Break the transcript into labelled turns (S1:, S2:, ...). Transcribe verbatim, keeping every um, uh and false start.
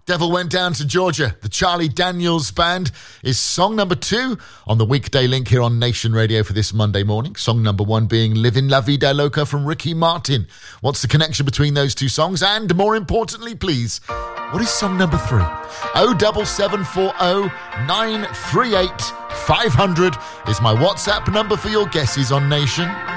S1: Devil Went Down to Georgia. The Charlie Daniels Band is song number two on the weekday link here on Nation Radio for this Monday morning. Song number one being Livin' La Vida Loca from Ricky Martin. What's the connection between those two songs? And more importantly, please, what is song number three? oh seven seven four oh nine three eight five hundred is my WhatsApp number for your guesses on Nation.